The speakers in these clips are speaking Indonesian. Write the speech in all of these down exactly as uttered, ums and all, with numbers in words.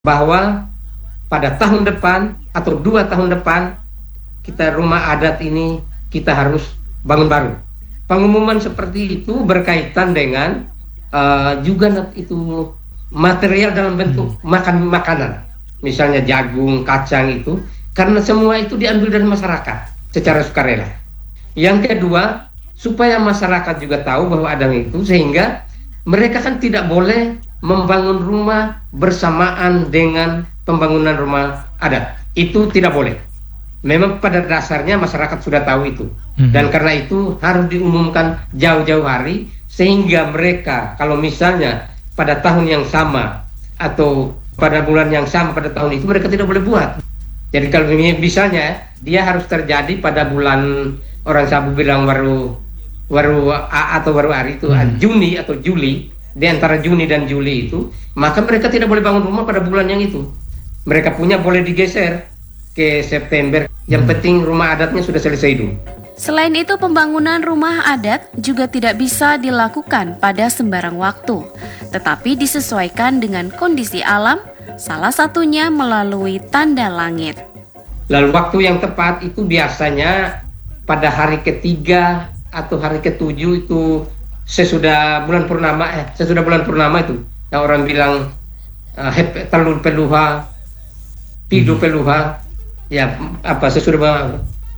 bahwa pada tahun depan atau dua tahun depan kita rumah adat ini kita harus bangun baru. Pengumuman seperti itu berkaitan dengan uh, juga itu material dalam bentuk makan makanan, misalnya jagung, kacang itu, karena semua itu diambil dari masyarakat secara sukarela. Yang kedua, supaya masyarakat juga tahu bahwa ada itu, sehingga mereka kan tidak boleh membangun rumah bersamaan dengan pembangunan rumah adat. Itu tidak boleh. Memang pada dasarnya masyarakat sudah tahu itu. Mm-hmm. Dan karena itu harus diumumkan jauh-jauh hari, sehingga mereka kalau misalnya pada tahun yang sama atau pada bulan yang sama pada tahun itu, mereka tidak boleh buat. Jadi kalau misalnya dia harus terjadi pada bulan, orang Sabu bilang baru baru atau baru hari itu hmm. Juni atau Juli, di antara Juni dan Juli itu, maka mereka tidak boleh bangun rumah pada bulan yang itu. Mereka punya boleh digeser ke September. Yang hmm. penting rumah adatnya sudah selesai dulu. Selain itu, pembangunan rumah adat juga tidak bisa dilakukan pada sembarang waktu, tetapi disesuaikan dengan kondisi alam, salah satunya melalui tanda langit. Lalu waktu yang tepat itu biasanya pada hari ketiga atau hari ketujuh itu sesudah bulan purnama, eh sesudah bulan purnama itu, yang orang bilang uh, telur peluha, pidu peluha, ya apa sesudah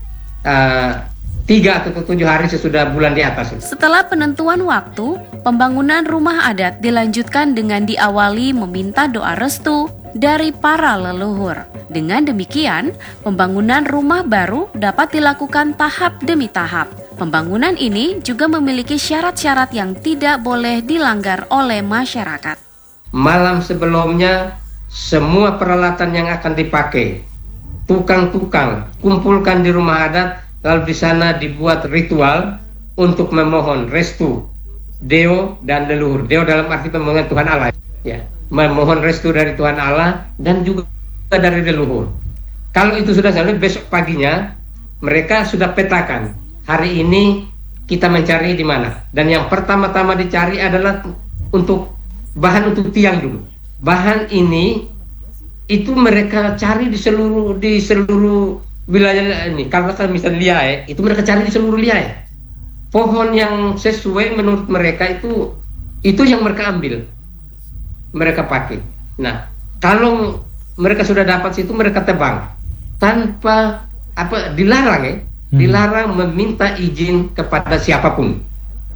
uh, tiga atau tujuh hari sesudah bulan di atas. Setelah penentuan waktu, pembangunan rumah adat dilanjutkan dengan diawali meminta doa restu dari para leluhur. Dengan demikian, pembangunan rumah baru dapat dilakukan tahap demi tahap. Pembangunan ini juga memiliki syarat-syarat yang tidak boleh dilanggar oleh masyarakat. Malam sebelumnya, semua peralatan yang akan dipakai, tukang-tukang kumpulkan di rumah adat. Lalu di sana dibuat ritual untuk memohon restu Deo dan leluhur. Deo dalam arti pemohon Tuhan Allah, ya, memohon restu dari Tuhan Allah dan juga dari leluhur. Kalau itu sudah selesai, besok paginya mereka sudah petakan. Hari ini kita mencari di mana. Dan yang pertama-tama dicari adalah untuk bahan untuk tiang dulu. Bahan ini itu mereka cari di seluruh di seluruh wilayah ini. Kalau misalnya liai, itu mereka cari di seluruh liai. Pohon yang sesuai menurut mereka itu itu yang mereka ambil, mereka pakai. Nah, kalau mereka sudah dapat situ, mereka tebang tanpa apa dilarang ya, hmm. dilarang meminta izin kepada siapapun.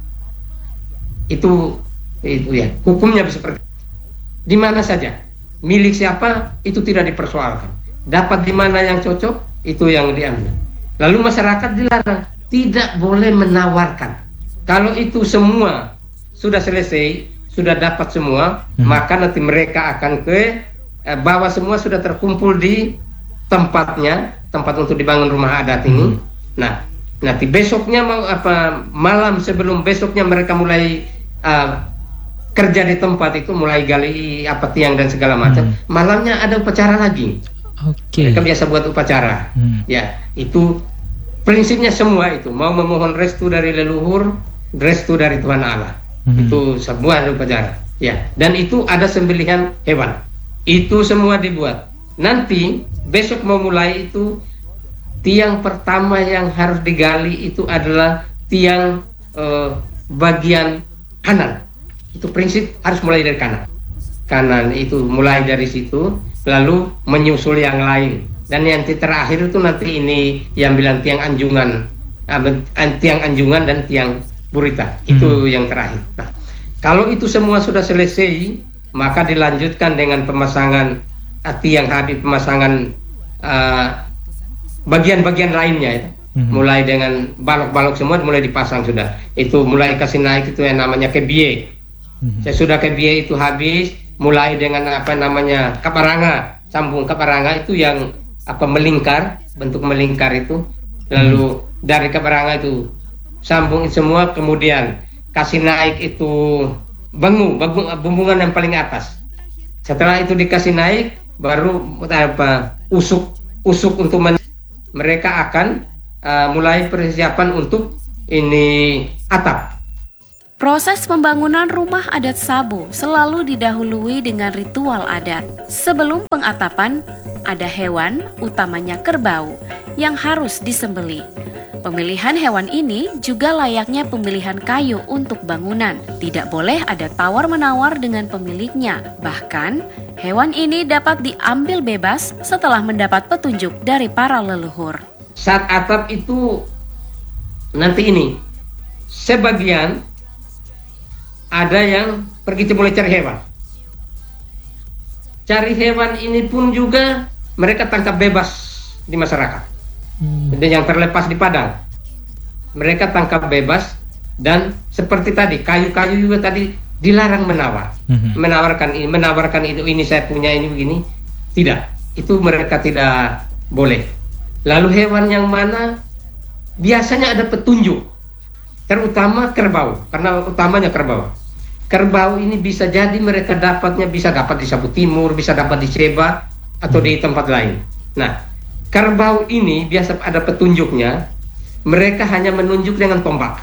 Itu itu ya hukumnya seperti di mana saja, milik siapa itu tidak dipersoalkan. Dapat di mana yang cocok itu yang diambil. Lalu masyarakat dilarang, tidak boleh menawarkan. Kalau itu semua sudah selesai, sudah dapat semua, hmm. maka nanti mereka akan ke eh, bawah semua sudah terkumpul di tempatnya, tempat untuk dibangun rumah adat ini. Hmm. Nah, nanti besoknya mau apa malam sebelum besoknya mereka mulai uh, kerja di tempat itu, mulai gali apa tiang dan segala macam. Hmm. Malamnya ada upacara lagi. Okay. Mereka biasa buat upacara, hmm. ya itu prinsipnya semua itu mau memohon restu dari leluhur, restu dari Tuhan Allah, hmm. itu sebuah upacara, ya. Dan itu ada sembelihan hewan, itu semua dibuat. Nanti besok mau mulai itu tiang pertama yang harus digali itu adalah tiang eh, bagian kanan. Itu prinsip harus mulai dari kanan. Kanan itu mulai dari situ. Lalu menyusul yang lain, dan yang terakhir itu nanti ini yang bilang tiang anjungan, uh, tiang anjungan dan tiang burita, itu hmm. yang terakhir. Nah, kalau itu semua sudah selesai, maka dilanjutkan dengan pemasangan uh, tiang habis, pemasangan uh, bagian-bagian lainnya itu. Hmm. Mulai dengan balok-balok semua mulai dipasang sudah. Itu mulai kasih naik itu yang namanya kebie. Hmm. Sesudah kebie itu habis, mulai dengan apa namanya kaparanga, sambung kaparanga itu yang apa melingkar, bentuk melingkar itu. Lalu hmm. dari kaparanga itu sambung semua, kemudian kasih naik itu bengu, bumbungan yang paling atas. Setelah itu dikasih naik, baru apa usuk, usuk untuk men- mereka akan uh, mulai persiapan untuk ini atap. Proses pembangunan rumah adat Sabu selalu didahului dengan ritual adat. Sebelum pengatapan, ada hewan, utamanya kerbau, yang harus disembelih. Pemilihan hewan ini juga layaknya pemilihan kayu untuk bangunan. Tidak boleh ada tawar-menawar dengan pemiliknya. Bahkan, hewan ini dapat diambil bebas setelah mendapat petunjuk dari para leluhur. Saat atap itu nanti ini, sebagian ada yang pergi mulai cari hewan. Cari hewan ini pun juga mereka tangkap bebas di masyarakat. Hmm. Dan yang terlepas di padang, mereka tangkap bebas. Dan seperti tadi, kayu-kayu juga tadi dilarang menawar, hmm. menawarkan ini, menawarkan itu, ini saya punya, ini begini. Tidak, itu mereka tidak boleh. Lalu hewan yang mana biasanya ada petunjuk, terutama kerbau, karena utamanya kerbau. Kerbau ini bisa jadi mereka dapatnya bisa dapat di Sabu Timur, bisa dapat di Seba atau di tempat lain. Nah, kerbau ini biasa ada petunjuknya, mereka hanya menunjuk dengan tombak.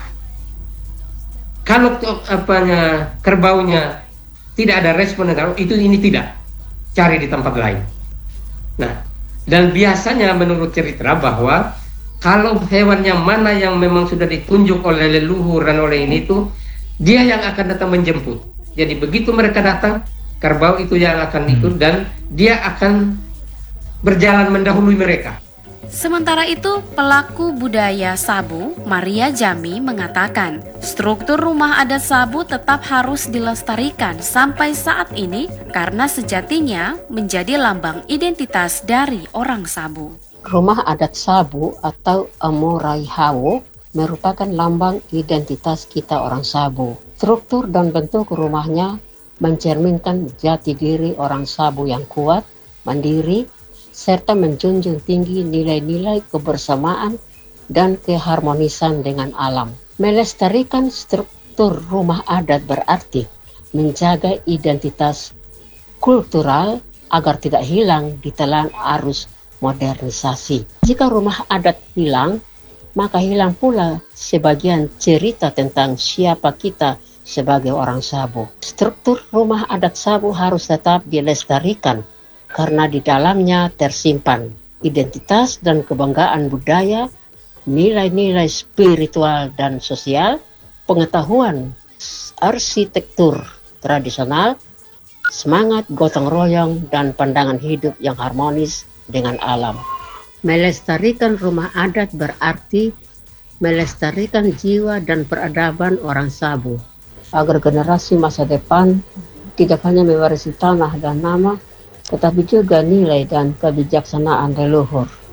Kalau apanya kerbaunya tidak ada respon, itu ini tidak, cari di tempat lain. Nah, dan biasanya menurut cerita bahwa kalau hewan yang mana yang memang sudah ditunjuk oleh leluhur dan oleh ini itu, dia yang akan datang menjemput. Jadi begitu mereka datang, kerbau itu yang akan ikut dan dia akan berjalan mendahului mereka. Sementara itu, pelaku budaya Sabu, Maria Jami, mengatakan struktur rumah adat Sabu tetap harus dilestarikan sampai saat ini karena sejatinya menjadi lambang identitas dari orang Sabu. Rumah adat Sabu atau Amoraihawo merupakan lambang identitas kita orang Sabu. Struktur dan bentuk rumahnya mencerminkan jati diri orang Sabu yang kuat, mandiri, serta menjunjung tinggi nilai-nilai kebersamaan dan keharmonisan dengan alam. Melestarikan struktur rumah adat berarti menjaga identitas kultural agar tidak hilang di telan arus modernisasi. Jika rumah adat hilang, maka hilang pula sebagian cerita tentang siapa kita sebagai orang Sabu. Struktur rumah adat Sabu harus tetap dilestarikan karena di dalamnya tersimpan identitas dan kebanggaan budaya, nilai-nilai spiritual dan sosial, pengetahuan arsitektur tradisional, semangat gotong royong, dan pandangan hidup yang harmonis dengan alam. Melestarikan rumah adat berarti melestarikan jiwa dan peradaban orang Sabu, agar generasi masa depan tidak hanya mewarisi tanah dan nama, tetapi juga nilai dan kebijaksanaan leluhur.